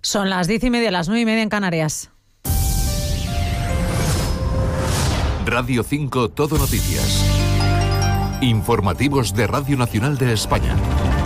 Son las 10:30, las 9:30 en Canarias. Radio 5 Todo Noticias. Informativos de Radio Nacional de España.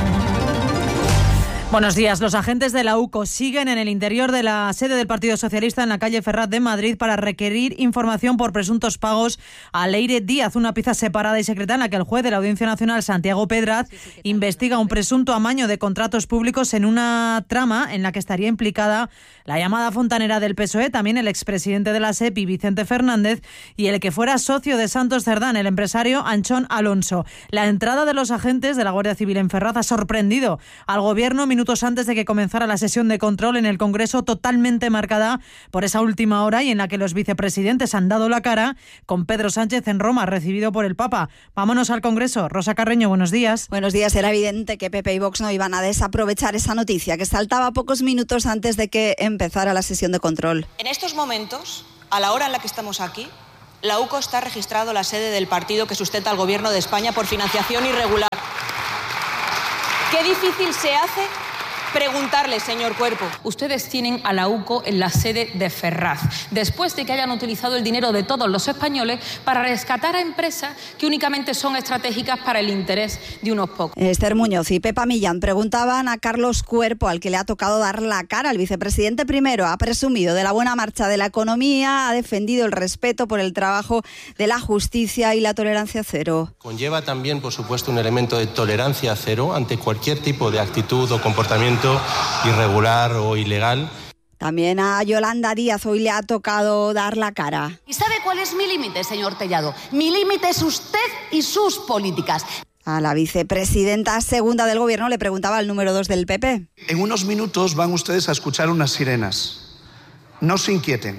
Buenos días. Los agentes de la UCO siguen en el interior de la sede del Partido Socialista en la calle Ferraz de Madrid para requerir información por presuntos pagos a Leire Díaz, una pieza separada y secreta en la que el juez de la Audiencia Nacional, Santiago Pedraz, investiga un presunto amaño de contratos públicos en una trama en la que estaría implicada la llamada fontanera del PSOE, también el expresidente de la SEPI, Vicente Fernández, y el que fuera socio de Santos Cerdán, el empresario Anchón Alonso. La entrada de los agentes de la Guardia Civil en Ferraz ha sorprendido al Gobierno minutos antes de que comenzara la sesión de control en el Congreso, totalmente marcada por esa última hora y en la que los vicepresidentes han dado la cara, con Pedro Sánchez en Roma, recibido por el Papa. Vámonos al Congreso. Rosa Carreño, buenos días. Buenos días. Era evidente que PP y Vox no iban a desaprovechar esa noticia, que saltaba pocos minutos antes de que empezara la sesión de control. En estos momentos, a la hora en la que estamos aquí, la UCO está registrado la sede del partido que sustenta al Gobierno de España por financiación irregular. Qué difícil se hace preguntarle, señor Cuerpo. Ustedes tienen a la UCO en la sede de Ferraz, después de que hayan utilizado el dinero de todos los españoles para rescatar a empresas que únicamente son estratégicas para el interés de unos pocos. Esther Muñoz y Pepa Millán preguntaban a Carlos Cuerpo, al que le ha tocado dar la cara. El vicepresidente primero ha presumido de la buena marcha de la economía, ha defendido el respeto por el trabajo de la justicia y la tolerancia cero. Conlleva también, por supuesto, un elemento de tolerancia cero ante cualquier tipo de actitud o comportamiento irregular o ilegal. También a Yolanda Díaz hoy le ha tocado dar la cara. ¿Y sabe cuál es mi límite, señor Tellado? Mi límite es usted y sus políticas. A la vicepresidenta segunda del Gobierno le preguntaba al número 2 del PP. En unos minutos van ustedes a escuchar unas sirenas. No se inquieten.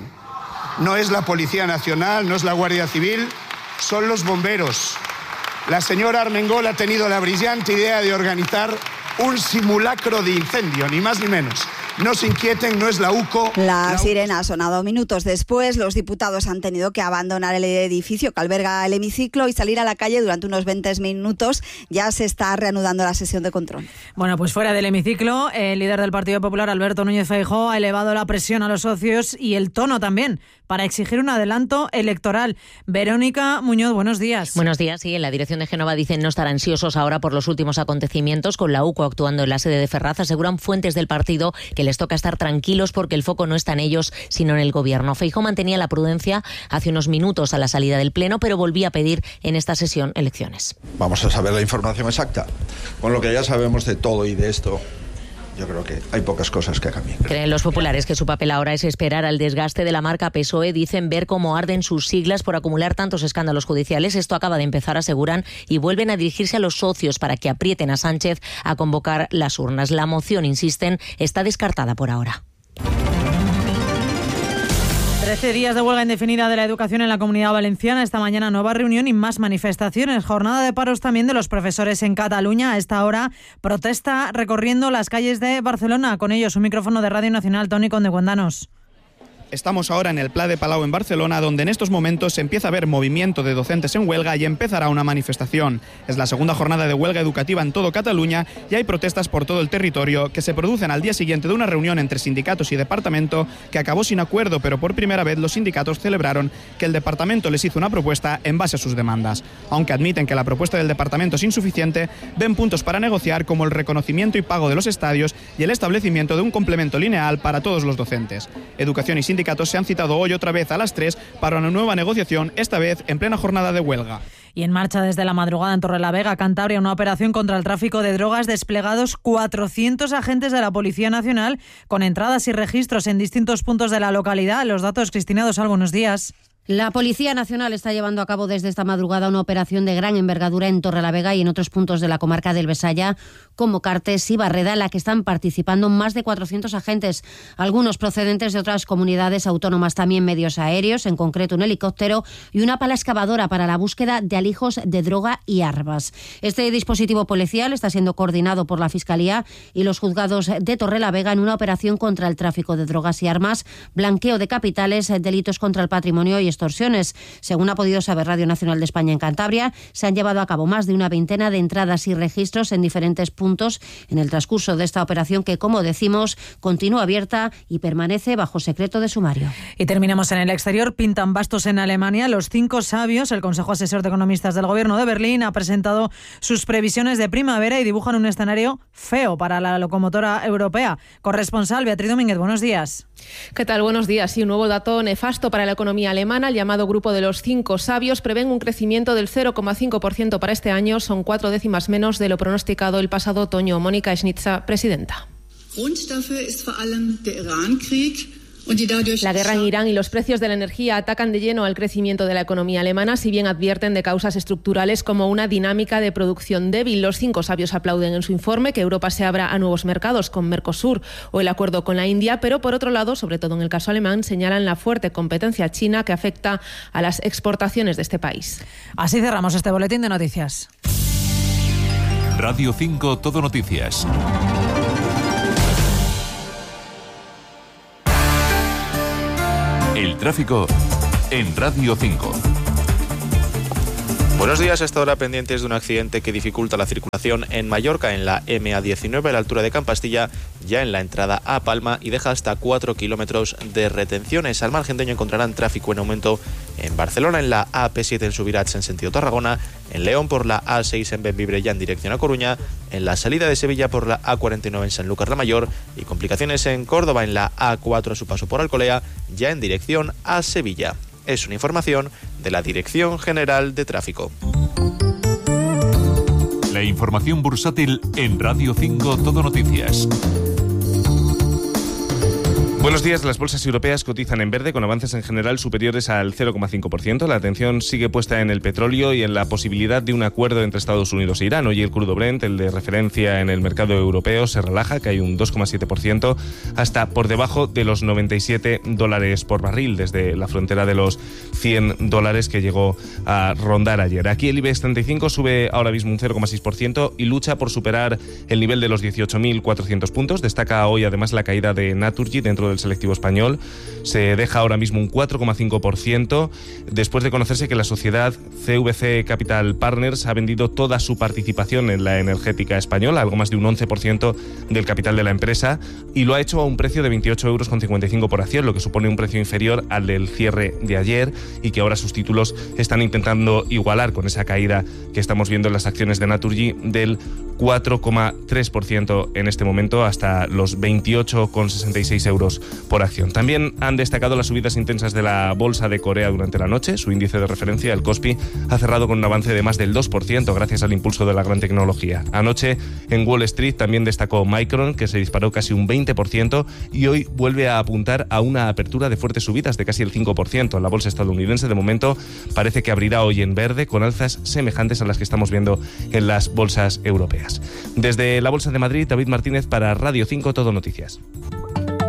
No es la Policía Nacional, no es la Guardia Civil, son los bomberos. La señora Armengol ha tenido la brillante idea de organizar un simulacro de incendio, ni más ni menos. No se inquieten, no es la UCO. La sirena ha sonado minutos después. Los diputados han tenido que abandonar el edificio que alberga el hemiciclo y salir a la calle durante unos 20 minutos. Ya se está reanudando la sesión de control. Bueno, pues fuera del hemiciclo, el líder del Partido Popular, Alberto Núñez Feijóo, ha elevado la presión a los socios y el tono también para exigir un adelanto electoral. Verónica Muñoz, buenos días. Buenos días. Sí, en la dirección de Génova dicen no estar ansiosos ahora por los últimos acontecimientos, con la UCO actuando en la sede de Ferraz. Aseguran fuentes del partido que les toca estar tranquilos porque el foco no está en ellos, sino en el Gobierno. Feijóo mantenía la prudencia hace unos minutos a la salida del Pleno, pero volvía a pedir en esta sesión elecciones. Vamos a saber la información exacta. Con lo que ya sabemos de todo y de esto, yo creo que hay pocas cosas que cambiar. Creen los populares que su papel ahora es esperar al desgaste de la marca PSOE. Dicen ver cómo arden sus siglas por acumular tantos escándalos judiciales. Esto acaba de empezar, aseguran, y vuelven a dirigirse a los socios para que aprieten a Sánchez a convocar las urnas. La moción, insisten, está descartada por ahora. 13 días de huelga indefinida de la educación en la Comunidad Valenciana. Esta mañana nueva reunión y más manifestaciones. Jornada de paros también de los profesores en Cataluña. A esta hora protesta recorriendo las calles de Barcelona. Con ellos un micrófono de Radio Nacional. Toni Conde, cuéntanos. Estamos ahora en el Pla de Palau en Barcelona, donde en estos momentos se empieza a ver movimiento de docentes en huelga y empezará una manifestación. Es la segunda jornada de huelga educativa en todo Cataluña y hay protestas por todo el territorio que se producen al día siguiente de una reunión entre sindicatos y departamento que acabó sin acuerdo, pero por primera vez los sindicatos celebraron que el departamento les hizo una propuesta en base a sus demandas. Aunque admiten que la propuesta del departamento es insuficiente, ven puntos para negociar como el reconocimiento y pago de los estadios y el establecimiento de un complemento lineal para todos los docentes. Educación y sindicatos se han citado hoy otra vez a las 3 para una nueva negociación, esta vez en plena jornada de huelga. Y en marcha desde la madrugada en Torrelavega, Cantabria, una operación contra el tráfico de drogas, desplegados 400 agentes de la Policía Nacional con entradas y registros en distintos puntos de la localidad. Los datos, Cristina Dosal, buenos días. La Policía Nacional está llevando a cabo desde esta madrugada una operación de gran envergadura en Torrelavega y en otros puntos de la comarca del Besaya, como Cartes y Barreda, en la que están participando más de 400 agentes, algunos procedentes de otras comunidades autónomas, también medios aéreos, en concreto un helicóptero y una pala excavadora para la búsqueda de alijos de droga y armas. Este dispositivo policial está siendo coordinado por la Fiscalía y los juzgados de Torrelavega en una operación contra el tráfico de drogas y armas, blanqueo de capitales, delitos contra el patrimonio y extorsiones. Según ha podido saber Radio Nacional de España en Cantabria, se han llevado a cabo más de una veintena de entradas y registros en diferentes puntos en el transcurso de esta operación que, como decimos, continúa abierta y permanece bajo secreto de sumario. Y terminamos en el exterior. Pintan bastos en Alemania. Los 5 sabios, el Consejo Asesor de Economistas del Gobierno de Berlín, ha presentado sus previsiones de primavera y dibujan un escenario feo para la locomotora europea. Corresponsal Beatriz Domínguez, buenos días. ¿Qué tal? Buenos días. Sí, un nuevo dato nefasto para la economía alemana. El llamado grupo de los 5 sabios prevén un crecimiento del 0,5% para este año. Son 4 décimas menos de lo pronosticado el pasado otoño. Mónica Schnitzer, presidenta. La guerra en Irán y los precios de la energía atacan de lleno al crecimiento de la economía alemana, si bien advierten de causas estructurales como una dinámica de producción débil. Los 5 sabios aplauden en su informe que Europa se abra a nuevos mercados con Mercosur o el acuerdo con la India, pero por otro lado, sobre todo en el caso alemán, señalan la fuerte competencia china que afecta a las exportaciones de este país. Así cerramos este boletín de noticias. Radio 5 Todo Noticias. El tráfico en Radio 5. Buenos días, hasta ahora pendientes de un accidente que dificulta la circulación en Mallorca, en la MA19 a la altura de Campastilla, ya en la entrada a Palma, y deja hasta 4 kilómetros de retenciones. Al margen de ello encontrarán tráfico en aumento en Barcelona, en la AP7 en Subirats en sentido Tarragona, en León por la A6 en Bembibre ya en dirección a Coruña, en la salida de Sevilla por la A49 en Sanlúcar la Mayor, y complicaciones en Córdoba en la A4 a su paso por Alcolea, ya en dirección a Sevilla. Es una información de la Dirección General de Tráfico. La información bursátil en Radio 5 Todo Noticias. Buenos días. Las bolsas europeas cotizan en verde con avances en general superiores al 0,5%. La atención sigue puesta en el petróleo y en la posibilidad de un acuerdo entre Estados Unidos e Irán. Hoy el crudo Brent, el de referencia en el mercado europeo, se relaja, que hay un 2,7% hasta por debajo de los $97 por barril, desde la frontera de los $100 que llegó a rondar ayer. Aquí el IBEX 35 sube ahora mismo un 0,6% y lucha por superar el nivel de los 18.400 puntos. Destaca hoy además la caída de Naturgy dentro del selectivo español. Se deja ahora mismo un 4,5% después de conocerse que la sociedad CVC Capital Partners ha vendido toda su participación en la energética española, algo más de un 11% del capital de la empresa, y lo ha hecho a un precio de 28,55 € por acción, lo que supone un precio inferior al del cierre de ayer, y que ahora sus títulos están intentando igualar con esa caída que estamos viendo en las acciones de Naturgy del 4,3% en este momento, hasta los 28,66 € por acción. También han destacado las subidas intensas de la bolsa de Corea durante la noche. Su índice de referencia, el Kospi, ha cerrado con un avance de más del 2% gracias al impulso de la gran tecnología. Anoche en Wall Street también destacó Micron, que se disparó casi un 20%, y hoy vuelve a apuntar a una apertura de fuertes subidas de casi el 5%. La bolsa estadounidense de momento parece que abrirá hoy en verde, con alzas semejantes a las que estamos viendo en las bolsas europeas. Desde la Bolsa de Madrid, David Martínez para Radio 5 Todo Noticias.